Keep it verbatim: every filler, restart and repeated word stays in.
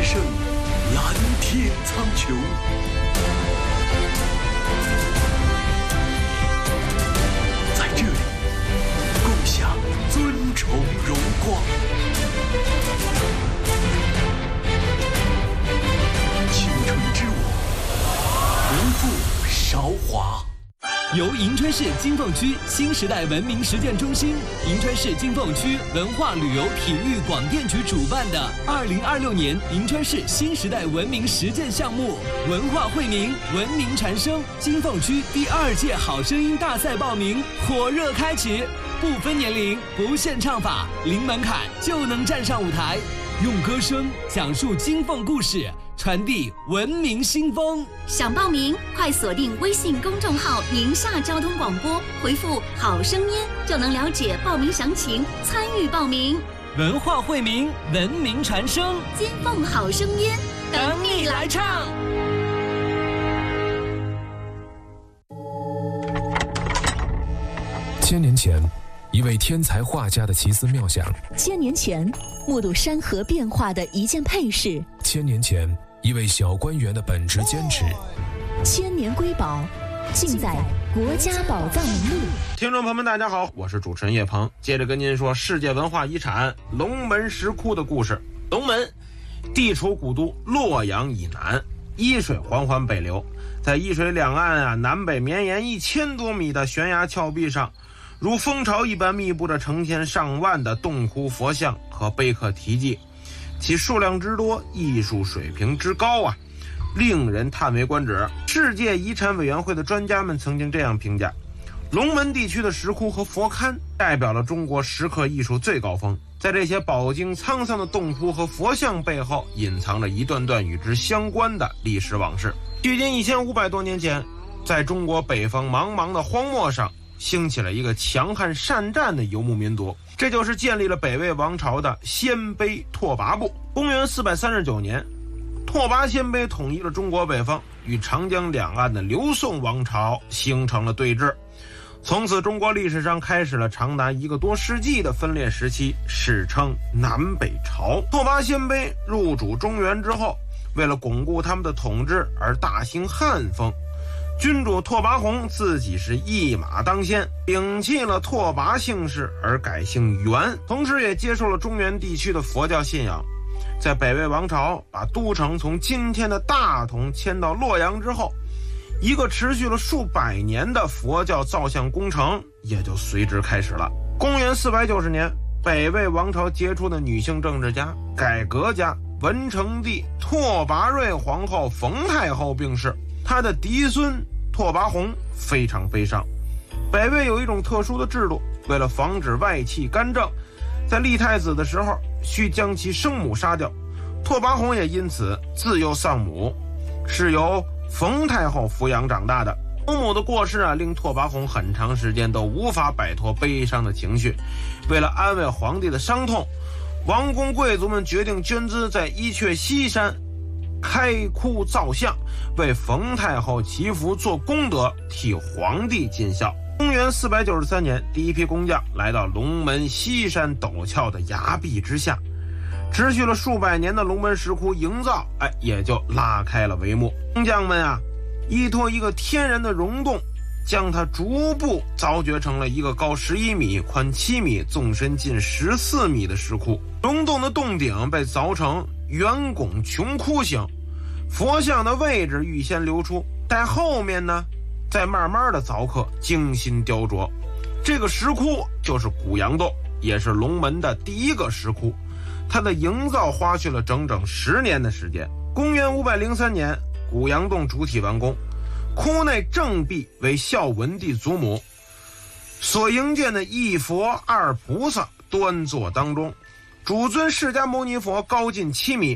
声蓝天苍穹。在这里，共享尊崇荣光。青春之舞，不负韶华。 由银川市金凤区新时代文明实践中心、银川市金凤区文化旅游体育广电局主办的二零二六年银川市新时代文明实践项目“文化惠民，文明传声”金凤区第二届好声音大赛报名火热开启，不分年龄，不限唱法，零门槛就能站上舞台，用歌声讲述金凤故事，传递文明新风。 想报名，快锁定微信公众号“宁夏交通广播”，回复“好声音”就能了解报名详情，参与报名。 文化惠民，文明传声， 金凤好声音， 等你来唱。 千年前，一位天才画家的奇思妙想； 千年前，目睹山河变化的一件配饰； 千年前，一位小官员的本职坚持。 千年瑰宝，尽在国家宝藏名录。 听众朋友们，大家好，我是主持人叶鹏，接着跟您说世界文化遗产龙门石窟的故事。龙门，地处古都洛阳以南，沂水缓缓北流，在沂水两岸啊，南北绵延一千多米的悬崖峭壁上，如蜂巢一般密布着成千上万的洞窟佛像和碑刻题记，其数量之多，艺术水平之高啊，令人叹为观止。世界遗产委员会的专家们曾经这样评价：龙门地区的石窟和佛龛代表了中国石刻艺术最高峰，在这些饱经沧桑的洞窟和佛像背后，隐藏着一段段与之相关的历史往事。距今一千五百多年前，在中国北方茫茫的荒漠上，兴起了一个强悍善战的游牧民族，这就是建立了北魏王朝的鲜卑拓跋部。公元四百三十九年，拓跋鲜卑统一了中国北方，与长江两岸的刘宋王朝形成了对峙。从此，中国历史上开始了长达一个多世纪的分裂时期，史称南北朝。拓跋鲜卑入主中原之后，为了巩固他们的统治而大兴汉风。君主拓跋宏自己是一马当先，摒弃了拓跋姓氏而改姓元，同时也接受了中原地区的佛教信仰。在北魏王朝把都城从今天的大同迁到洛阳之后，一个持续了数百年的佛教造像工程也就随之开始了。公元四百九十年，北魏王朝杰出的女性政治家、改革家文成帝拓跋瑞皇后冯太后病逝，她的嫡孙拓跋宏非常悲伤。北魏有一种特殊的制度，为了防止外戚干政，在立太子的时候需将其生母杀掉。拓跋宏也因此自幼丧母，是由冯太后抚养长大的。生母的过世啊，令拓跋宏很长时间都无法摆脱悲伤的情绪。为了安慰皇帝的伤痛，王公贵族们决定捐资在伊阙西山开窟造像，为冯太后祈福做功德，替皇帝尽孝。公元四百九十三年，第一批工匠来到龙门西山陡峭的崖壁之下，持续了数百年的龙门石窟营造，哎，也就拉开了帷幕。工匠们啊，依托一个天然的溶洞，将它逐步凿掘成了一个高十一米、宽七米、纵深近十四米的石窟。溶洞的洞顶被凿成圆拱穹窟形，佛像的位置预先留出，在后面呢，再慢慢的凿刻，精心雕琢。这个石窟就是古阳洞，也是龙门的第一个石窟。它的营造花去了整整十年的时间。公元五百零三年，古阳洞主体完工，窟内正壁为孝文帝祖母所营建的一佛二菩萨端坐当中，主尊释迦牟尼佛高近七米，